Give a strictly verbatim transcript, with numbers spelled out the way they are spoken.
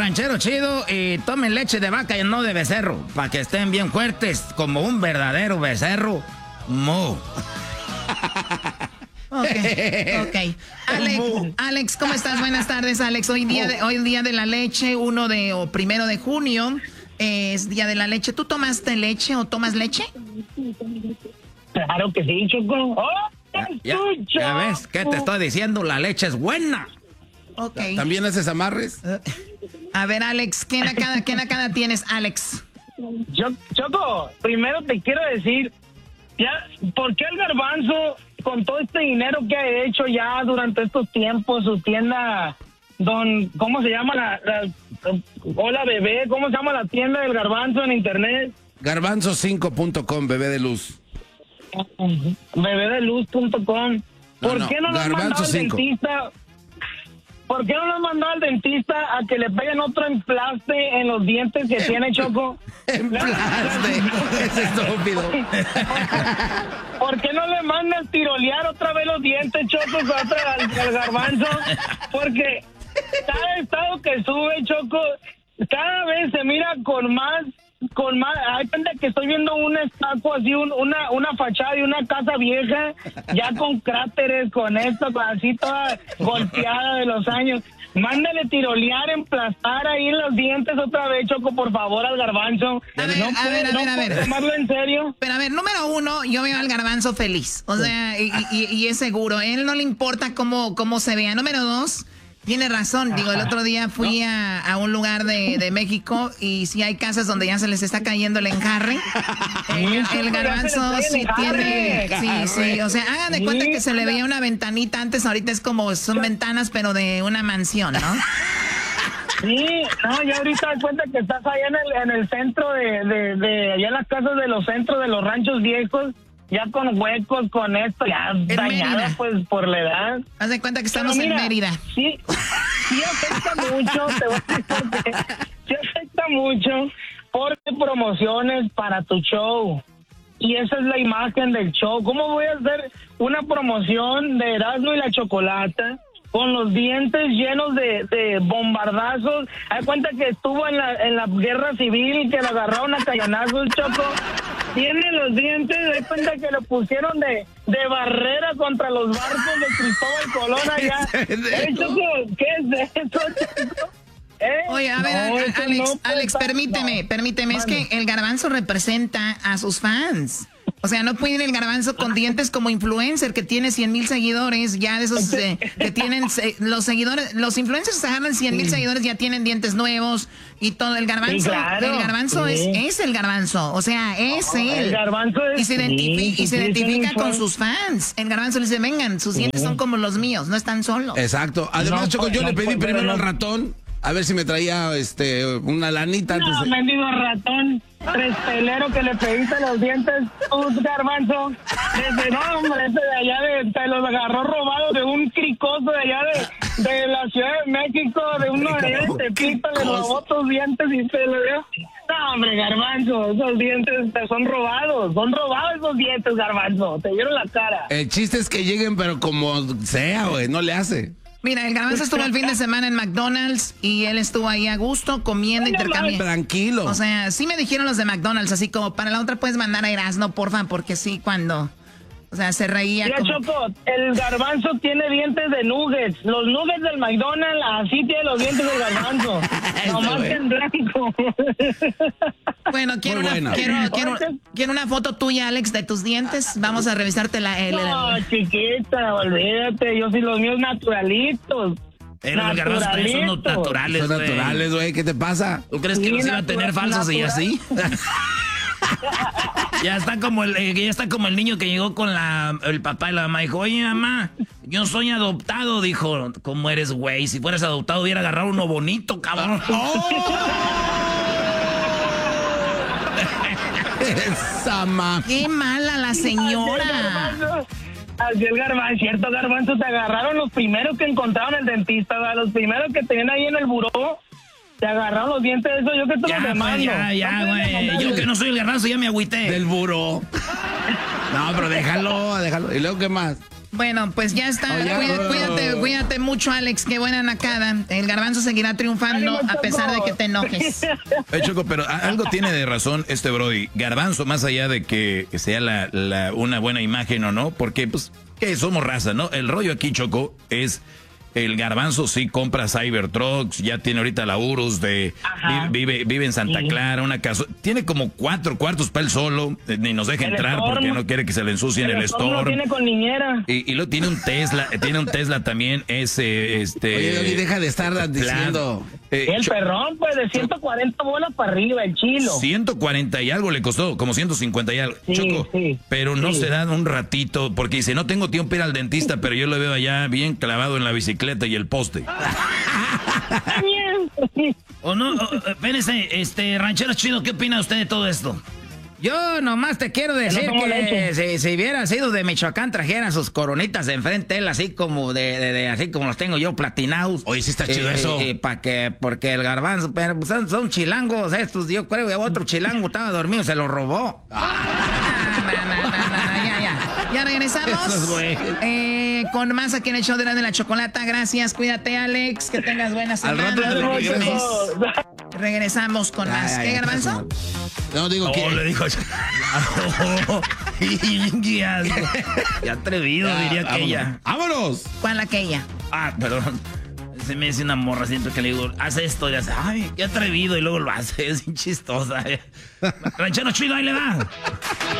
ranchero chido y tomen leche de vaca y no de becerro, para que estén bien fuertes como un verdadero becerro. Mu. Ok, ok. Alex, Alex, ¿cómo estás? Buenas tardes, Alex. Hoy día de, hoy día de la leche, uno de o primero de junio, eh, es día de la leche. ¿Tú tomaste leche o tomas leche? Claro que sí, Choco. ¡Oh! Ya, ya, ya ves, ¿qué te estoy diciendo? La leche es buena. Ok. ¿También haces amarres? A ver, Alex, ¿qué nacada, qué nacada tienes, Alex? Yo, Choco, primero te quiero decir, ya, ¿por qué el Garbanzo, con todo este dinero que ha hecho ya durante estos tiempos, su tienda, don, ¿cómo se llama la, la hola bebé, ¿cómo se llama la tienda del Garbanzo en internet? garbanzo cinco punto com, bebé de luz. bebé de luz punto com. ¿Por No, no, qué no lo han mandado al cinco. dentista? ¿Por qué no lo han mandado al dentista a que le peguen otro emplaste en los dientes que tiene, Choco? Emplaste, es estúpido. ¿Por qué no le mandan tirolear otra vez los dientes, Choco, contra al, al Garbanzo? Porque cada estado que sube, Choco, cada vez se mira con más, con más, hay cuenta que estoy viendo una estatua así, un, una, una fachada de una casa vieja, ya con cráteres, con esto, con así toda golpeada de los años. Mándale tirolear, emplastar ahí los dientes otra vez, Choco, por favor, al Garbanzo. A ver, no a puede, ver, a no ver, a puede ver. tomarlo en serio. Pero a ver, número uno, yo veo al Garbanzo feliz. O sea, y, y, y es seguro. A él no le importa cómo, cómo se vea. Número dos, tiene razón. Digo, el otro día fui a, a un lugar de, de México y sí hay casas donde ya se les está cayendo el enjarre. El, el Garbanzo sí tiene... Sí, sí. O sea, hagan de cuenta que se le veía una ventanita antes. Ahorita es como, son ventanas, pero de una mansión, ¿no? Sí, no, ya ahorita das cuenta que estás allá en el, en el centro de, de, de, allá en las casas de los centros de los ranchos viejos, ya con huecos, con esto, ya dañada pues por la edad. Haz de cuenta que estamos mira, en Mérida. Sí, sí afecta mucho, te voy a decir por qué. Sí afecta mucho porque promociones para tu show. Y esa es la imagen del show. ¿Cómo voy a hacer una promoción de Erasmo y la Chocolata con los dientes llenos de, de bombardazos? Hay cuenta que estuvo en la, en la guerra civil, que lo agarraron a cañonazos, Choco. Tiene los dientes, hay cuenta que lo pusieron de, de barrera contra los barcos de Cristóbal Colón allá. ¿Eh, Choco? ¿Qué es eso, Choco? ¿Eh? Oye, a ver, No, a- eso Alex, no puede Alex, estar- permíteme, no. permíteme, es que el Garbanzo representa a sus fans. O sea, no puede ir el Garbanzo con dientes como influencer que tiene cien mil seguidores, ya de esos eh, que tienen se- los seguidores, los influencers agarran cien mil seguidores, ya tienen dientes nuevos y todo. El Garbanzo, Sí, claro. el Garbanzo Sí. es, es el Garbanzo, o sea, es No, él. el Garbanzo es- y se, identifi- sí, y se sí, identifica sí, con sí. sus fans. El Garbanzo le dice, vengan, sus dientes son como los míos, no están solos. Exacto. Además, No, Choco, pues, yo no, le pedí pues, primero no. al ratón a ver si me traía este una lanita antes No, de... mendigo ratón, tres pelero que le pediste los dientes, un Garbanzo. Desde, no, hombre, ese de allá de, te los agarró robados de un cricoso de allá de, de la Ciudad de México, de uno de allá de Tepito, le robó tus dientes y te lo dio. No, hombre, Garbanzo, esos dientes te son robados, son robados esos dientes, Garbanzo, te dieron la cara. El chiste es que lleguen, pero como sea, güey, no le hace. Mira, el Garbanzo estuvo el fin de semana en McDonald's y él estuvo ahí a gusto comiendo, intercambiando. Tranquilo. O sea, sí me dijeron los de McDonald's, así como para la otra puedes mandar a Erasmo, porfa, porque sí, cuando, o sea, se reía Mira, como... Choco, el Garbanzo tiene dientes de nuggets. Los nuggets del McDonald's, así tiene los dientes del Garbanzo. Nomás que en blanco. Bueno, quiero Muy una, buena. quiero, quiero, quiero una foto tuya, Alex, de tus dientes. Vamos a revisarte la... El, el- No, chiquita, olvídate. Yo sí los míos naturalitos. Eh, los garbanzos también son Naturalitos. naturales, Son güey. naturales, güey, ¿qué te pasa? ¿Tú crees que Sí, los iba a tener natural, falsos y así? Ya está como el eh, ya está como el niño que llegó con la el papá y la mamá. Dijo, oye, mamá, yo soy adoptado. Dijo, ¿cómo eres, güey? Si fueras adoptado hubiera agarrado uno bonito, cabrón. Esa ma... ¡Qué mala la señora! Así el Garbanzo, cierto, Garbanzo, te agarraron los primeros que encontraron el dentista, ¿verdad? Los primeros que tenían ahí en el buró, te agarraron los dientes de eso, yo que te Ya, los pues, demando. ya, ya, No, güey. no, Yo no, que no soy el garbanzo ya me agüité. Del buró. No, pero déjalo, déjalo. ¿Y luego qué más? Bueno, pues ya está. Oh, ya. Cuídate, cuídate, cuídate mucho, Alex. Qué buena nacada. El garbanzo seguirá triunfando a pesar de que te enojes. Hey, Choco, pero algo tiene de razón este Brody. Garbanzo, más allá de que sea la, la, una buena imagen o no, porque pues que somos raza, ¿no? El rollo aquí, Choco, es... El Garbanzo sí compra Cybertrucks, ya tiene ahorita la Urus de vive, vive en Santa sí. Clara, una casa, tiene como cuatro cuartos para él solo, ni nos deja el entrar Storm, porque no quiere que se le ensucien el, el Storm. Storm. Lo tiene con niñera. Y, y lo tiene un Tesla, tiene un Tesla también, ese, este. Oye, Doggy, deja de estar diciendo. Eh, el perrón, pues, de ciento cuarenta bolas para arriba, el chilo. ciento cuarenta y algo le costó, como ciento cincuenta y algo. Sí, Choco, sí, pero no sí. se dan un ratito, porque dice, no tengo tiempo para ir al dentista, pero yo lo veo allá bien clavado en la bicicleta y el poste. O no, o, espérense, este, ranchero chido, ¿qué opina usted de todo esto? Yo nomás te quiero decir no que si, si hubiera sido de Michoacán, trajera sus coronitas de enfrente, él así como de, de, de así como los tengo yo platinados. Oye, sí está chido eso. Eh, para que, porque el garbanzo, pero pues, son, son chilangos estos, yo creo que otro chilango estaba dormido, se lo robó. Ah, no, no, no, no, ya, ya. Ya regresamos eh, con más aquí en el show de la, de la chocolata. Gracias, cuídate, Alex, que tengas buenas Al semanas. rato te regresas. Regresamos con más. Ay, ¿Qué, ay, Garbanzo? No, digo Oh, que... le dijo. Qué atrevido, Ya, diría vámonos. aquella. ¡Vámonos! ¿Cuál aquella? Ah, perdón. Se me dice una morra, siento que le digo, haz esto, y hace, ay, qué atrevido, y luego lo hace, es bien chistosa. Eh. Ranchero chido, ahí le va.